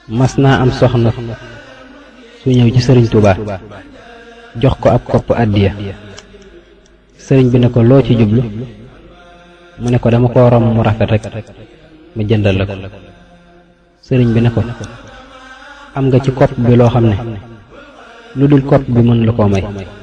mas naa am soxna su ñëw ci sëriñ Tuubaa jox ko ab kopp àddiya. sëriñ bi ne ko loo ci jublu, mu ne ko dama ko romb mu rafet rek ma jëndal la ko. sëriñ bi ne ko am nga ci kopp bi loo xam ne lu dul kopp bi mën la koo may.